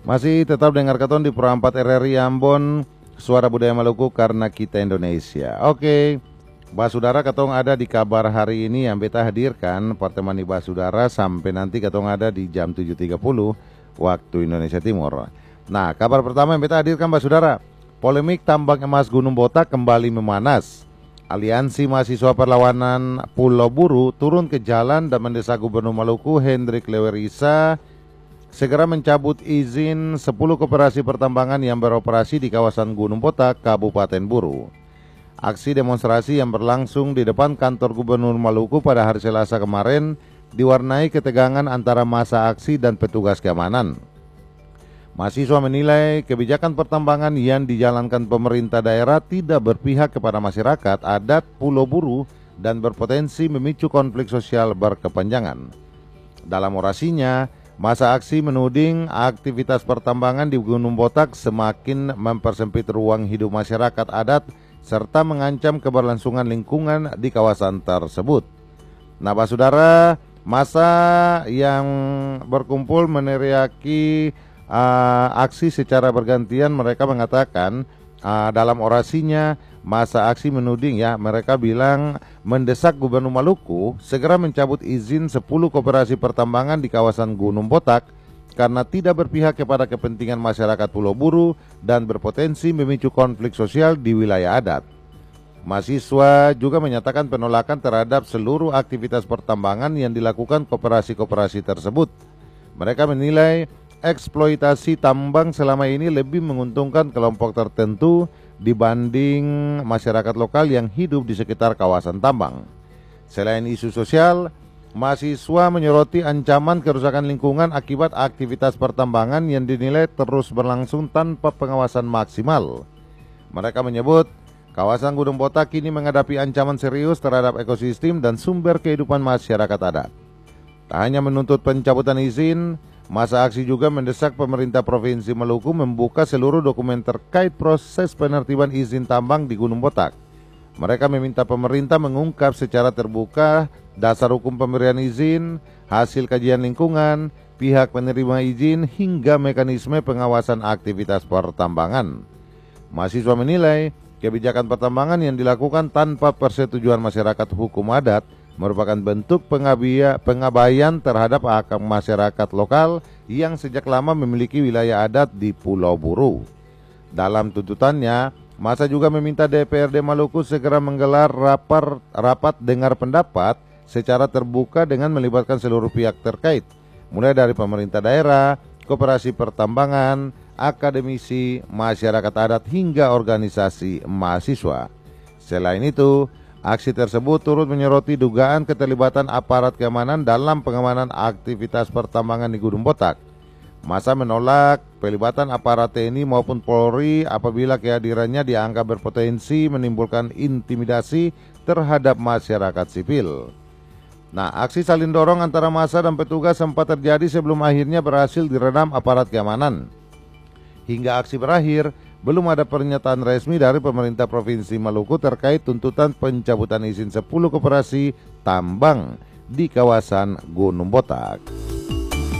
Masih tetap dengar katon di Pro 4 RRI Ambon, Suara Budaya Maluku karena kita Indonesia. Oke, Basudara katong ada di kabar hari ini yang beta hadirkan pertemuan di Basudara sampai nanti katong ada di jam 7.30 waktu Indonesia Timur. Nah, kabar pertama yang beta hadirkan Basudara, polemik tambang emas Gunung Botak kembali memanas. Aliansi Mahasiswa Perlawanan Pulau Buru turun ke jalan dan mendesak Gubernur Maluku Hendrik Lewerisa segera mencabut izin 10 koperasi pertambangan yang beroperasi di kawasan Gunung Botak, Kabupaten Buru. Aksi demonstrasi yang berlangsung di depan kantor Gubernur Maluku pada hari Selasa kemarin diwarnai ketegangan antara massa aksi dan petugas keamanan. Mahasiswa menilai kebijakan pertambangan yang dijalankan pemerintah daerah tidak berpihak kepada masyarakat adat Pulau Buru dan berpotensi memicu konflik sosial berkepanjangan. Dalam orasinya, massa aksi menuding aktivitas pertambangan di Gunung Botak semakin mempersempit ruang hidup masyarakat adat serta mengancam keberlangsungan lingkungan di kawasan tersebut. Nah, Saudara, massa yang berkumpul meneriaki aksi secara bergantian. Mereka mengatakan dalam orasinya massa aksi menuding mereka bilang mendesak Gubernur Maluku segera mencabut izin 10 koperasi pertambangan di kawasan Gunung Botak karena tidak berpihak kepada kepentingan masyarakat Pulau Buru dan berpotensi memicu konflik sosial di wilayah adat. Mahasiswa juga menyatakan penolakan terhadap seluruh aktivitas pertambangan yang dilakukan koperasi-koperasi tersebut. Mereka menilai eksploitasi tambang selama ini lebih menguntungkan kelompok tertentu dibanding masyarakat lokal yang hidup di sekitar kawasan tambang. Selain isu sosial, mahasiswa menyoroti ancaman kerusakan lingkungan akibat aktivitas pertambangan yang dinilai terus berlangsung tanpa pengawasan maksimal. Mereka menyebut kawasan Gunung Botak kini menghadapi ancaman serius terhadap ekosistem dan sumber kehidupan masyarakat adat. Tak hanya menuntut pencabutan izin, massa aksi juga mendesak pemerintah Provinsi Maluku membuka seluruh dokumen terkait proses penertiban izin tambang di Gunung Botak. Mereka meminta pemerintah mengungkap secara terbuka dasar hukum pemberian izin, hasil kajian lingkungan, pihak penerima izin, hingga mekanisme pengawasan aktivitas pertambangan. Mahasiswa menilai kebijakan pertambangan yang dilakukan tanpa persetujuan masyarakat hukum adat merupakan bentuk pengabaian terhadap hak masyarakat lokal yang sejak lama memiliki wilayah adat di Pulau Buru. Dalam tuntutannya, massa juga meminta DPRD Maluku segera menggelar rapat dengar pendapat secara terbuka dengan melibatkan seluruh pihak terkait, mulai dari pemerintah daerah, koperasi pertambangan, akademisi, masyarakat adat hingga organisasi mahasiswa. Selain itu, aksi tersebut turut menyoroti dugaan keterlibatan aparat keamanan dalam pengamanan aktivitas pertambangan di Gunung Botak. Massa menolak pelibatan aparat TNI maupun Polri apabila kehadirannya dianggap berpotensi menimbulkan intimidasi terhadap masyarakat sipil. Nah, aksi saling dorong antara massa dan petugas sempat terjadi sebelum akhirnya berhasil diredam aparat keamanan. Hingga aksi berakhir, belum ada pernyataan resmi dari pemerintah Provinsi Maluku terkait tuntutan pencabutan izin 10 koperasi tambang di kawasan Gunung Botak.